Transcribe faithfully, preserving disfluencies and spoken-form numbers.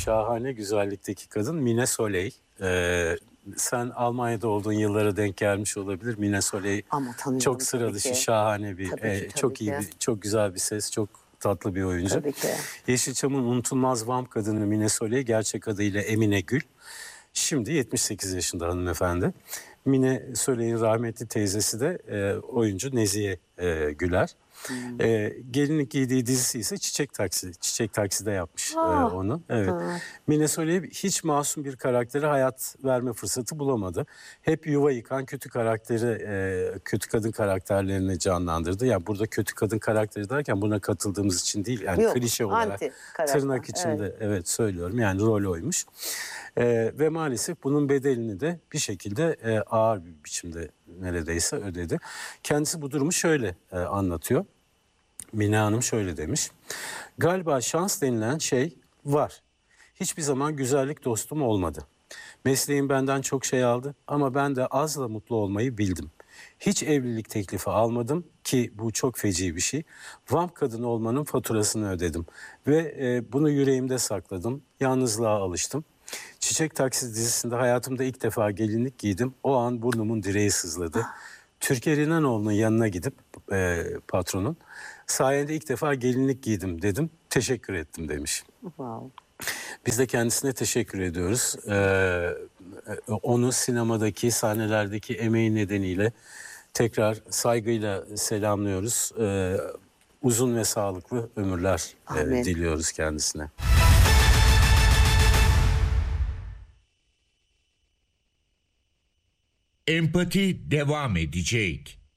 şahane güzellikteki kadın Mine Soley. Ee, sen Almanya'da olduğun yıllara denk gelmiş olabilir. Mine Soley çok sıra dışı, şahane bir, tabii ki, tabii çok iyi, bir, çok güzel bir ses, çok tatlı bir oyuncu. Tabii ki. Yeşilçam'ın unutulmaz vamp kadını Mine Soley, gerçek adıyla Emine Gül. Şimdi yetmiş sekiz yaşında hanımefendi. Mine Soley'in rahmetli teyzesi de e, oyuncu Nezihe e, Güler. Hmm. E, gelinlik giydiği dizisi ise Çiçek Taksi. Çiçek Taksi'de yapmış e, onu. Evet. Ha. Mine Soley hiç masum bir karaktere hayat verme fırsatı bulamadı. Hep yuva yıkan kötü karakteri, e, kötü kadın karakterlerini canlandırdı. Yani burada kötü kadın karakteri derken buna katıldığımız için değil. Yani Yok, klişe olarak tırnak içinde evet. evet söylüyorum. Yani rol oymuş. E, ve maalesef bunun bedelini de bir şekilde e, ağır bir biçimde neredeyse ödedi. Kendisi bu durumu şöyle e, anlatıyor. Mine Hanım şöyle demiş. Galiba şans denilen şey var. Hiçbir zaman güzellik dostum olmadı. Mesleğim benden çok şey aldı ama ben de azla mutlu olmayı bildim. Hiç evlilik teklifi almadım ki bu çok feci bir şey. Vamp kadın olmanın faturasını ödedim. Ve e, bunu yüreğimde sakladım. Yalnızlığa alıştım. Çiçek Taksi dizisinde hayatımda ilk defa gelinlik giydim. O an burnumun direği sızladı. Türker İnanoğlu'nun yanına gidip e, patronun sayende ilk defa gelinlik giydim dedim. Teşekkür ettim demiş. Wow. Biz de kendisine teşekkür ediyoruz. Ee, onu sinemadaki sahnelerdeki emeği nedeniyle tekrar saygıyla selamlıyoruz. Ee, uzun ve sağlıklı ömürler e, diliyoruz kendisine. Empati devam edecek.